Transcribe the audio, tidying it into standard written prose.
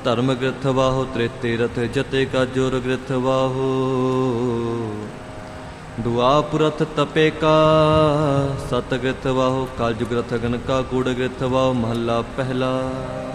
ਧਰਮ ਗ੍ਰਥ ਵਾਹੋ ਤ੍ਰੇਤੇ ਰਥ ਜਤੇ ਕਾ ਜੋਰ ਗ੍ਰਥ ਵਾਹੋ ਦੁਆਪੁਰਥ ਤਪੇ ਕਾ ਸਤ ਗ੍ਰਥ ਵਾਹੋ ਕਲਯੁਗ ਰਥ ਗਨ ਕਾ ਕੂੜ ਗ੍ਰਥ ਵਾਹੋ ਮਹੱਲਾ ਪਹਿਲਾ।